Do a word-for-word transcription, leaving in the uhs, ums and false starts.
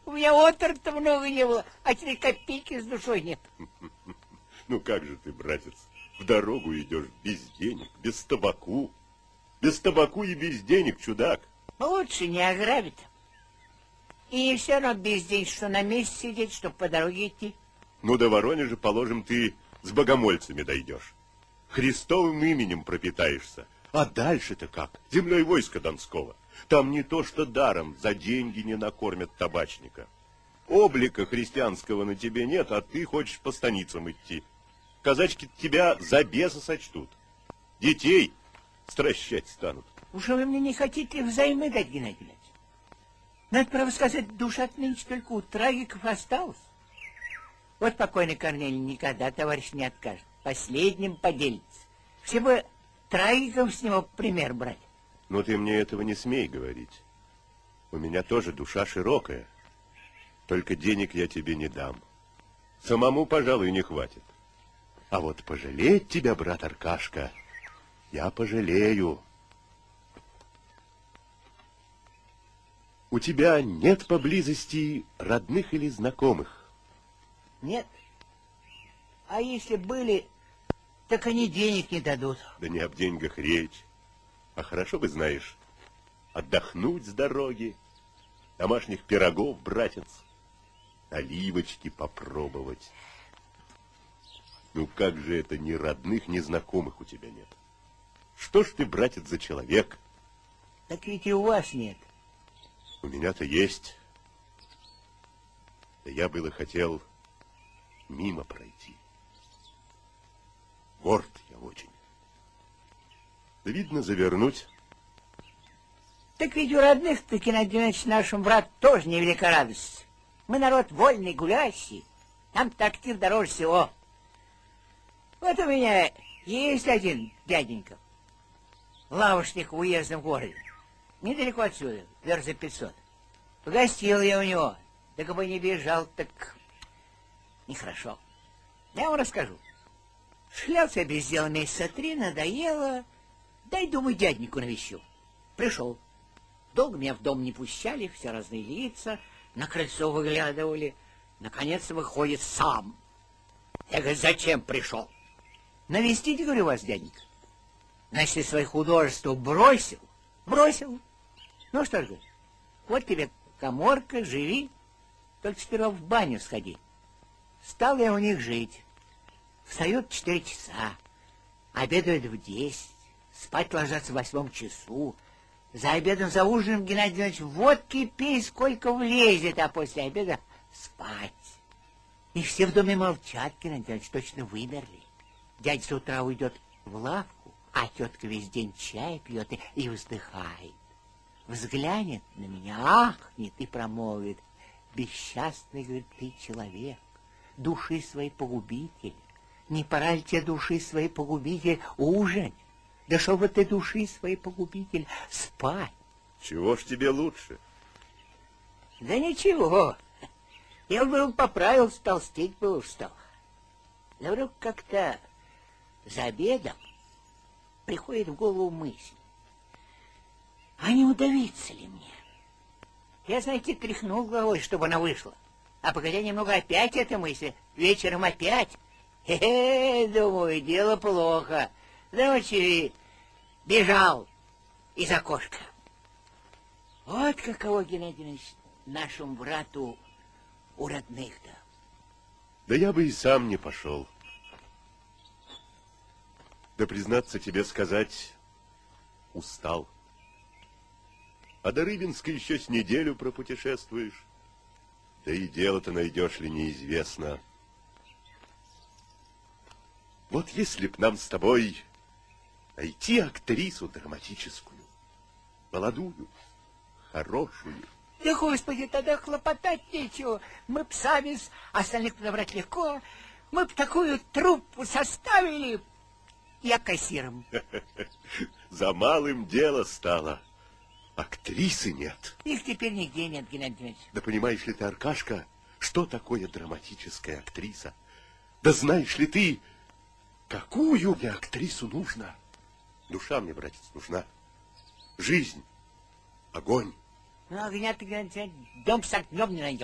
У меня отр-то много не было, а теперь копейки с душой нет. Ну как же ты, братец, в дорогу идешь без денег, без табаку. Без табаку и без денег, чудак. Лучше не ограбить. И все равно без денег, что на месте сидеть, что по дороге идти. Ну, до Воронежа, положим, ты с богомольцами дойдешь. Христовым именем пропитаешься. А дальше-то как? Землей войска Донского. Там не то что даром, за деньги не накормят табачника. Облика христианского на тебе нет, а ты хочешь по станицам идти. Казачки тебя за беса сочтут. Детей стращать станут. Уж вы мне не хотите взаймы дать, Геннадий Геннадьевич? Надо, право сказать, душа нынче только у трагиков осталась. Вот покойный Корнелий никогда, товарищ, не откажет. Последним поделится. Все бы трагикам с него пример брать. Но ты мне этого не смей говорить. У меня тоже душа широкая. Только денег я тебе не дам. Самому, пожалуй, не хватит. А вот пожалеть тебя, брат Аркашка, я пожалею. У тебя нет поблизости родных или знакомых? Нет. А если были, так они денег не дадут. Да не об деньгах речь. А хорошо бы, знаешь, отдохнуть с дороги, домашних пирогов, братец, оливочки попробовать. Ну как же это ни родных, ни знакомых у тебя нет? Что ж ты, братец, за человек? Так ведь и у вас нет. У меня-то есть. Да я было хотел мимо пройти. Горд я очень. Да видно, завернуть. Так ведь у родных-то, Геннадий Геннадьевич, нашему брату тоже невелика радость. Мы народ вольный, гулящий. Нам трактир дороже всего. Вот у меня есть один дяденька, лавочник в уездном городе. Недалеко отсюда, верст за пятьсот. Погостил я у него. Так бы не бежал, так нехорошо. Я вам расскажу. Шлялся я без дела месяца три, надоело. Дай, думаю, дяденьку навещу. Пришел. Долго меня в дом не пущали, все разные лица, на крыльцо выглядывали. Наконец выходит сам. Я говорю, зачем пришел? Навестить, говорю, вас, дяденька. Значит, свои художества бросил? Бросил. Ну что ж, говорю, вот тебе каморка, живи, только сперва в баню сходи. Стал я у них жить. Встают в четыре часа, обедают в десять, спать ложатся в восьмом часу. За обедом, за ужином, Геннадий Геннадьевич, водки пей, сколько влезет, а после обеда спать. И все в доме молчат, Геннадий Геннадьевич, точно вымерли. Дядя с утра уйдет в лавку, а тетка весь день чай пьет и, и вздыхает. Взглянет на меня, ахнет и промолвит: бесчастный, говорит, ты человек, души своей погубитель. Не пора ли тебе, души своей погубитель, ужинать? Да шел бы ты, души своей погубитель, спать. Чего ж тебе лучше? Да ничего. Я был поправился, толстеть был устал. Да вдруг как-то за обедом приходит в голову мысль: а не удавиться ли мне? Я, знаете, тряхнул головой, чтобы она вышла. А погодя немного, опять эта мысль. Вечером опять. Хе-хе, думаю, дело плохо. Ночью бежал из окошка. Вот каково, Геннадий Геннадьевич, нашему брату у родных-то. Да я бы и сам не пошел. Да, признаться тебе сказать, устал. А до Рыбинска еще с неделю пропутешествуешь. Да и дело-то найдешь ли, неизвестно. Вот если б нам с тобой найти актрису драматическую, молодую, хорошую. Да, Господи, тогда хлопотать нечего. Мы б сами с остальных подобрать легко. Мы б такую труппу составили. Я кассиром. За малым дело стало. Актрисы нет. Их теперь нигде нет, Геннадий Геннадьевич. Да понимаешь ли ты, Аркашка, что такое драматическая актриса? Да знаешь ли ты, какую мне актрису нужно? Душа мне, братец, нужна. Жизнь, огонь. Ну, огня ты, Геннадий Геннадьевич, дом с огнем не найдешь.